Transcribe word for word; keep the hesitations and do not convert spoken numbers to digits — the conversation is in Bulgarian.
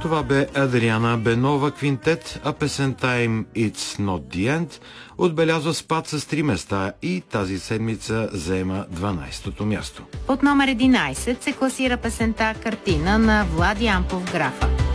Това бе Адриана Бенова Квинтет, а песента им It's Not The End отбелязва спад с три места и тази седмица заема дванайсетото място. От номер единайсет се класира песента Картина на Влади Ампов Графа.